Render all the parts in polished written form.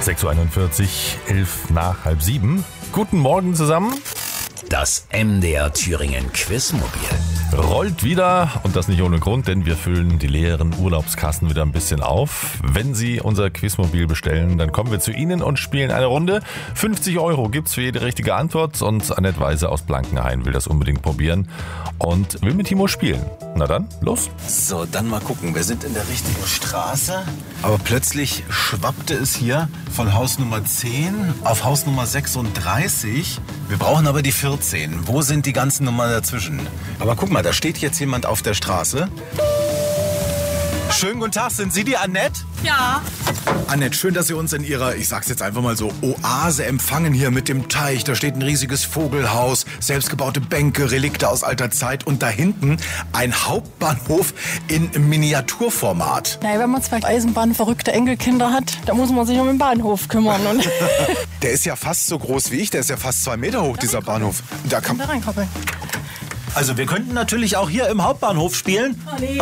6.41 Uhr, 11 nach halb 7. Guten Morgen zusammen. Das MDR Thüringen Quizmobil Rollt wieder und das nicht ohne Grund, denn wir füllen die leeren Urlaubskassen wieder ein bisschen auf. Wenn Sie unser Quizmobil bestellen, dann kommen wir zu Ihnen und spielen eine Runde. 50 € gibt's für jede richtige Antwort und Annette Weise aus Blankenhain will das unbedingt probieren und will mit Timo spielen. Na dann, los. So, dann mal gucken. Wir sind in der richtigen Straße. Aber plötzlich schwappte es hier von Haus Nummer 10 auf Haus Nummer 36. Wir brauchen aber die 14. Wo sind die ganzen Nummern dazwischen? Aber guck mal, da steht jetzt jemand auf der Straße. Schönen guten Tag, sind Sie die Annette? Ja. Annette, schön, dass Sie uns in Ihrer, ich sag's jetzt einfach mal so, Oase empfangen hier mit dem Teich. Da steht ein riesiges Vogelhaus, selbstgebaute Bänke, Relikte aus alter Zeit und da hinten ein Hauptbahnhof in Miniaturformat. Naja, wenn man zwei eisenbahnverrückte Enkelkinder hat, dann muss man sich um den Bahnhof kümmern. Und Der ist ja fast so groß wie ich, der ist ja fast 2 Meter hoch, dieser Bahnhof. Da kann da reinkoppeln. Also wir könnten natürlich auch hier im Hauptbahnhof spielen. Oh nee.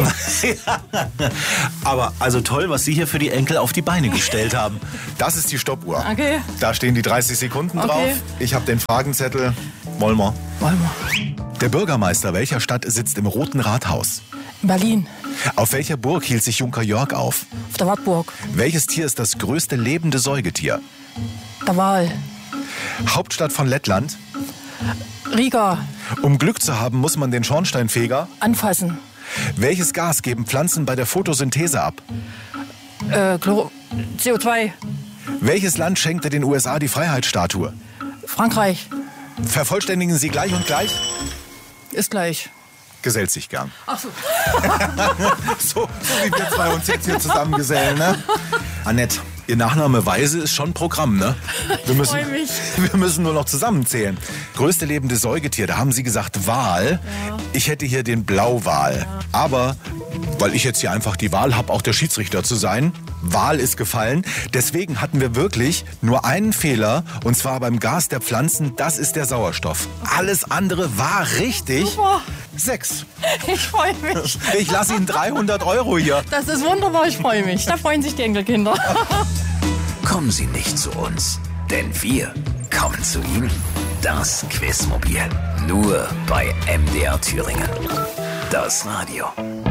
Aber also toll, was Sie hier für die Enkel auf die Beine gestellt haben. Das ist die Stoppuhr. Okay. Da stehen die 30 Sekunden drauf. Okay. Ich habe den Fragenzettel. Wollen wir? Wollen wir. Der Bürgermeister welcher Stadt sitzt im Roten Rathaus? Berlin. Auf welcher Burg hielt sich Junker Jörg auf? Auf der Wartburg. Welches Tier ist das größte lebende Säugetier? Der Wal. Hauptstadt von Lettland? Riga. Um Glück zu haben, muss man den Schornsteinfeger. Anfassen. Welches Gas geben Pflanzen bei der Photosynthese ab? CO2. Welches Land schenkte den USA die Freiheitsstatue? Frankreich. Vervollständigen Sie gleich und gleich? Ist gleich. Gesellt sich gern. Ach so. So wie wir zwei uns jetzt hier zusammengesellen, ne? Annette, Ihr Nachname Weise ist schon Programm, ne? freu mich. Wir müssen nur noch zusammenzählen. Größte lebende Säugetier, da haben Sie gesagt Wal. Ja. Ich hätte hier den Blauwal. Ja. Aber, weil ich jetzt hier einfach die Wahl habe, auch der Schiedsrichter zu sein, Wal ist gefallen. Deswegen hatten wir wirklich nur einen Fehler, und zwar beim Gas der Pflanzen, das ist der Sauerstoff. Alles andere war richtig. Super. 6. Ich freue mich. Ich lasse Ihnen 300 € hier. Das ist wunderbar, ich freue mich. Da freuen sich die Enkelkinder. Kommen Sie nicht zu uns, denn wir kommen zu Ihnen. Das Quizmobil, nur bei MDR Thüringen. Das Radio.